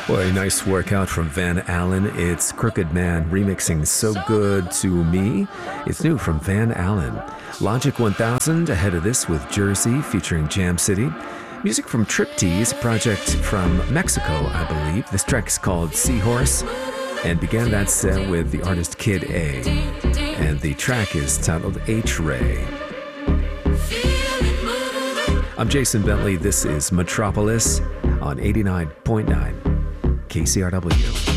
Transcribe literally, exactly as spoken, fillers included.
Boy, nice workout from Van Allen. It's Crooked Man remixing So Good to Me. It's new from Van Allen. Logic one thousand ahead of this with Jersey featuring Jam City. Music from Triptease, a project from Mexico, I believe. This track is called Seahorse and began that set with the artist Kid A. And the track is titled H-Ray. I'm Jason Bentley. This is Metropolis on eighty-nine point nine K C R W.